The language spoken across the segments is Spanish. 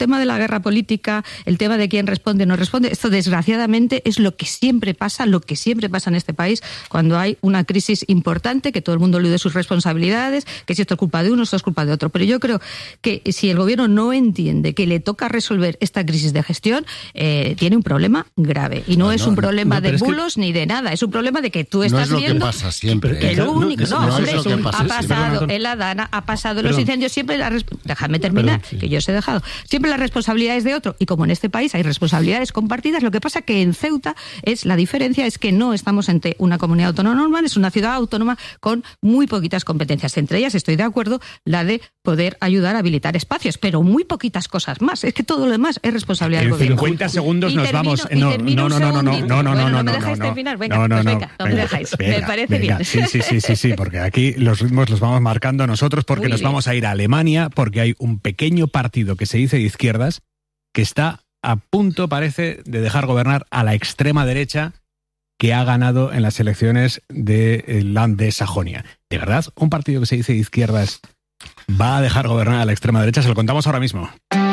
tema de la guerra política, el tema de quién responde o no responde, esto desgraciadamente es lo que siempre pasa en este país cuando hay una crisis importante, que todo el mundo elude sus responsabilidades, que si esto es culpa de uno, esto es culpa de otro. Pero yo creo que si el gobierno no entiende que le toca resolver esta crisis de gestión, tiene un problema grave. Y no es un problema de bulos ni de nada, es un problema de que tú estás viendo... No es lo que pasa siempre. Que lo único, ha pasado siempre. En la Dana, ha pasado en los incendios, siempre déjame terminar, que yo os he dejado. Siempre la responsabilidad es de otro, y como en este país hay responsabilidades compartidas, lo que pasa que en Ceuta la diferencia es que no estamos ante una comunidad autónoma normal, es una ciudad autónoma con muy poquitas competencias. Entre ellas, estoy de acuerdo, la de poder ayudar a habilitar espacios, pero muy poquitas cosas más. Es que todo lo demás es responsabilidad del gobierno. En 50 segundos nos vamos. No me dejáis terminar. Venga, no me dejáis. Me parece bien. Sí, porque aquí los ritmos los vamos marcando nosotros, porque nos vamos a ir a Alemania, porque hay un pequeño partido que se dice de izquierdas que está a punto, parece, de dejar gobernar a la extrema derecha que ha ganado en las elecciones del Land de Sajonia. ¿De verdad un partido que se dice de izquierdas va a dejar gobernar a la extrema derecha? Se lo contamos ahora mismo.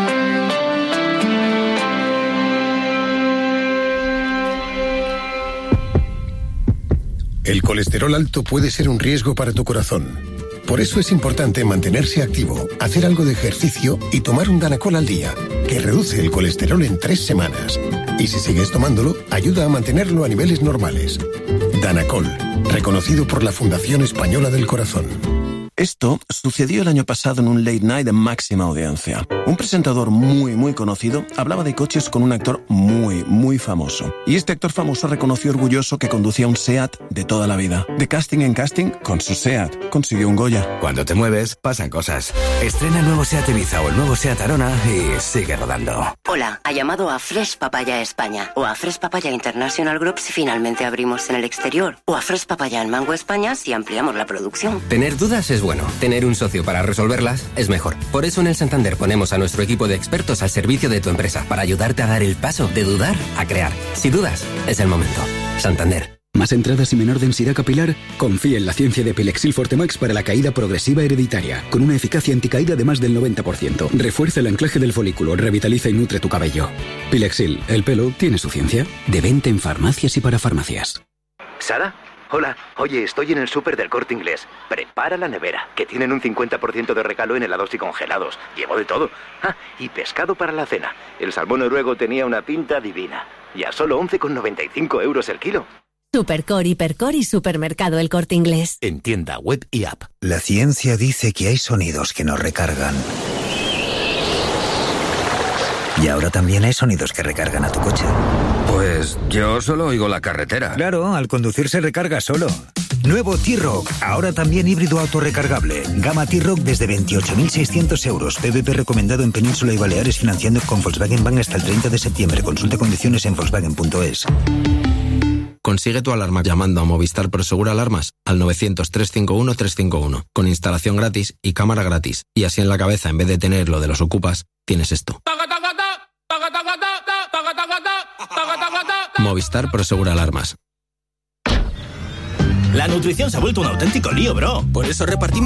El colesterol alto puede ser un riesgo para tu corazón. Por eso es importante mantenerse activo, hacer algo de ejercicio y tomar un Danacol al día, que reduce el colesterol en 3 semanas. Y si sigues tomándolo, ayuda a mantenerlo a niveles normales. Danacol, reconocido por la Fundación Española del Corazón. Esto sucedió el año pasado en un late night de máxima audiencia. Un presentador muy conocido hablaba de coches con un actor muy famoso. Y este actor famoso reconoció orgulloso que conducía un SEAT de toda la vida. De casting en casting, con su SEAT consiguió un Goya. Cuando te mueves, pasan cosas. Estrena el nuevo SEAT Ibiza o el nuevo SEAT Arona y sigue rodando. Hola, ha llamado a Fresh Papaya España o a Fresh Papaya International Group si finalmente abrimos en el exterior, o a Fresh Papaya en Mango España si ampliamos la producción. Tener dudas es bueno, tener un socio para resolverlas es mejor. Por eso en el Santander ponemos a nuestro equipo de expertos al servicio de tu empresa para ayudarte a dar el paso de dudar a crear. Si dudas, es el momento. Santander. ¿Más entradas y menor densidad capilar? Confía en la ciencia de Pilexil Fortemax para la caída progresiva hereditaria, con una eficacia anticaída de más del 90%. Refuerza el anclaje del folículo, revitaliza y nutre tu cabello. Pilexil, el pelo tiene su ciencia. De venta en farmacias y para farmacias. ¿Sara? Hola, oye, estoy en el súper del Corte Inglés. Prepara la nevera, que tienen un 50% de regalo en helados y congelados. Llevo de todo. Ah, y pescado para la cena. El salmón noruego tenía una pinta divina. Y a solo 11,95 € el kilo. Supercore, Hipercore y Supermercado El Corte Inglés. En tienda, web y app. La ciencia dice que hay sonidos que nos recargan. Y ahora también hay sonidos que recargan a tu coche. Pues yo solo oigo la carretera. Claro, al conducir se recarga solo. Nuevo T-Roc, ahora también híbrido autorrecargable. Gama T-Roc desde 28.600 €. PVP recomendado en Península y Baleares, financiando con Volkswagen Bank hasta el 30 de septiembre. Consulta condiciones en Volkswagen.es. Consigue tu alarma llamando a Movistar Prosegur Alarmas al 900-351-351, con instalación gratis y cámara gratis. Y así en la cabeza, en vez de tener lo de los ocupas, tienes esto. Movistar Prosegur Alarmas. La nutrición se ha vuelto un auténtico lío, bro. Por eso repartimos